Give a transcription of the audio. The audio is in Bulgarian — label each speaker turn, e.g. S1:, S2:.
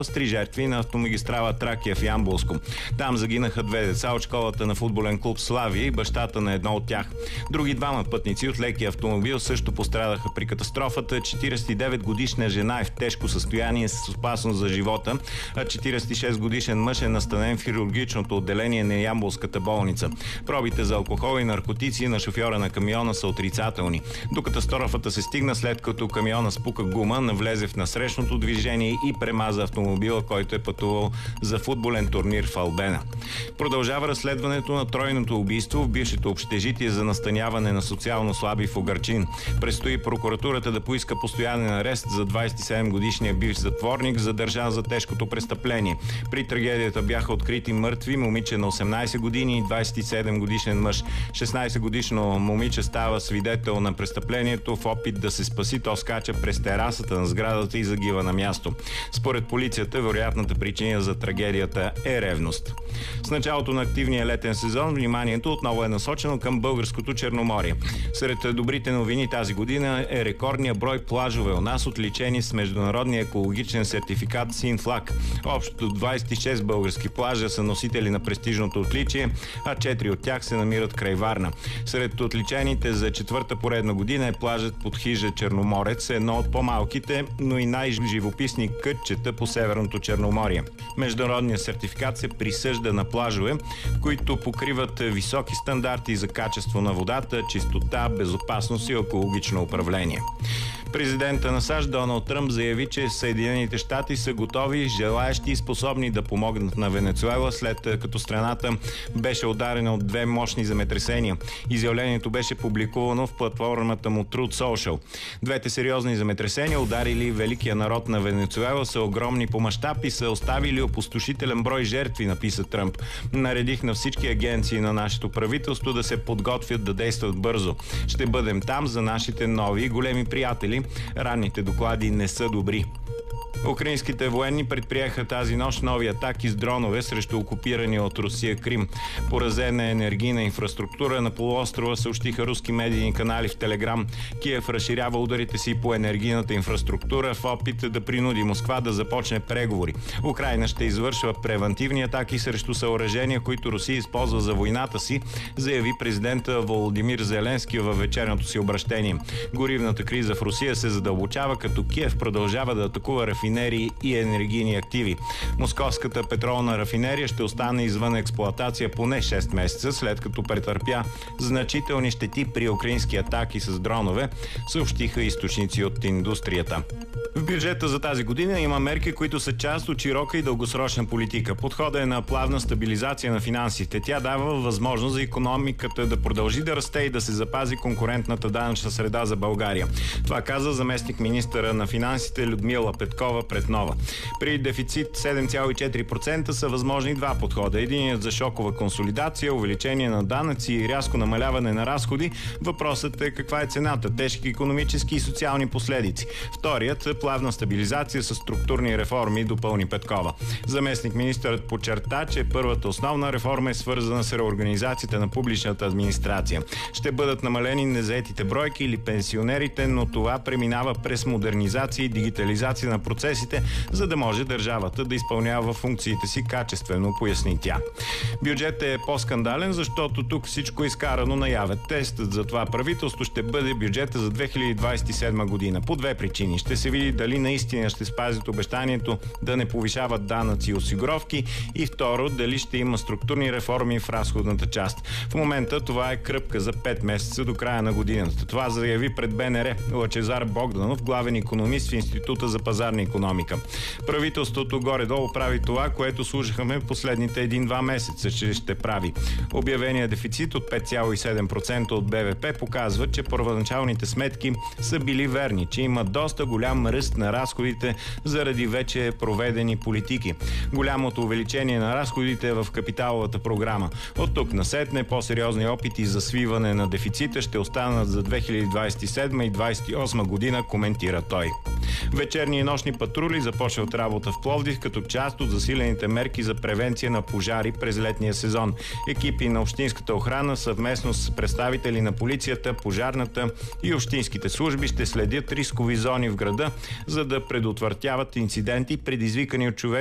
S1: с 3 жертви на автомагистрала Тракия в Ямболско. Там загинаха 2 деца от школата на футболен клуб Славия и бащата на едно от тях. Други 2 пътници от лекия автомобил също пострадаха при катастрофата. 49-годишна жена е в тежко състояние с опасност за живота, а 46-годишен мъж е настанен в хирургичното отделение на Ямболската болница. Пробите за алкохол и наркотици на шофьора на камиона са отрицателни. До катастрофата се стигна след като камиона спука гума, навлезе в насрещното движение и премаза автомобила, който е пътувал за футболен турнир в Албена. Продължава разследването на тройното убийство в бившето общежитие за настаняване на социално слаби в Угърчин. Предстои прокуратурата да поиска постоянен арест за 27-годишния бивш затворник, задържан за тежкото престъпление. При трагедията бяха открити мъртви момиче на 18 години и 27-годишен мъж. 16-годишно момиче става свидетел на престъплението. В опит да се спаси, то скача през терасата на сградата и загива на място. Според полицията, вероятната причина за трагедията е ревност. С началото на активния летен сезон вниманието отново е насочено към българското Черноморие. Сред добрите новини тази година е рекордния брой плажове у нас, отличени с международния екологичен сертификат Син флаг. Общо 26 български плажа са носители на престижното отличие, а 4 от тях се намират край Варна. Сред отличените за 4-та поредна година е плажът под хижа Черноморец, едно от по-малките, но и най-живописни кътчета по Северното Черноморие. Международният сертификат се присъжда на плажове, които покриват високи стандарти за качество на водата, чистота, безопасност и екологично управление. Президента на САЩ Доналд Тръмп заяви, че Съединените щати са готови, желаещи и способни да помогнат на Венецуела, след като страната беше ударена от 2 мощни земетресения. Изявлението беше публикувано в платформата му Truth Social. Двете сериозни земетресения, ударили великия народ на Венецуела, са огромни по мащаб и са оставили опустошителен брой жертви, написа Тръмп. Наредих на всички агенции на нашето правителство да се подготвят да действат бързо. Ще бъдем там за нашите нови и големи приятели. Ранните доклади не са добри. Украинските военни предприеха тази нощ нови атаки с дронове срещу окупирания от Русия Крим. Поразена е енергийна инфраструктура на полуострова, съобщиха руски медийни канали в Телеграм. Киев разширява ударите си по енергийната инфраструктура в опит да принуди Москва да започне преговори. Украйна ще извършва превантивни атаки срещу съоръжения, които Русия използва за войната си, заяви президента Володимир Зеленски във вечерното си обращение. Горивната криза в Русия се задълбочава, като Киев продължава да атакува рафинерии и енергийни активи. Московската петролна рафинерия ще остане извън експлоатация поне 6 месеца, след като претърпя значителни щети при украински атаки с дронове, съобщиха източници от индустрията. В бюджета за тази година има мерки, които са част от широка и дългосрочна политика. Подходът е на плавна стабилизация на финансите. Тя дава възможност за икономиката да продължи да расте и да се запази конкурентната данъчна среда за България. Това каза заместник-министъра на финансите Людмила Петкова пред Нова. При дефицит 7,4% са възможни 2 подхода. Единият за шокова консолидация, увеличение на данъци и рязко намаляване на разходи. Въпросът е каква е цената, тежки икономически и социални последици. Вторият – плавна стабилизация с структурни реформи, допълни Петкова. Заместник-министърът подчерта, че първата основна реформа е свързана с реорганизацията на публичната администрация. Ще бъдат намалени незаетите бройки или пенсионерите, но това преминава през модернизация и дигитализация на процесите, за да може държавата да изпълнява функциите си качествено, поясни тя. Бюджетът е по-скандален, защото тук всичко е изкарано наяве. Тестът за това правителство ще бъде бюджета за 2027 година. По 2 причини. Ще се види дали наистина ще спазят обещанието да не повишават данъци и осигуровки, и второ, дали ще има структурни реформи в разходната част. В момента това е кръпка за 5 месеца до края на годината. Това заяви пред БНР Лъчезар Богданов, главен икономист в Института за пазарна икономика. Правителството горе-долу прави това, което слушахме последните 1-2 месеца, че ще прави. Обявеният дефицит от 5,7% от БВП показва, че първоначалните сметки са били верни, че има доста голям ръст на разходите заради вече проведени политики. Голямото увеличение на разходите е в капиталовата програма. От тук насетне по-сериозни опити за свиване на дефицита ще останат за 2027 и 2028 година, коментира той. Вечерни и нощни патрули започват работа в Пловдив като част от засилените мерки за превенция на пожари през летния сезон. Екипи на общинската охрана съвместно с представители на полицията, пожарната и общинските служби ще следят рискови зони в града, за да предотвратяват инциденти, предизвикани от човек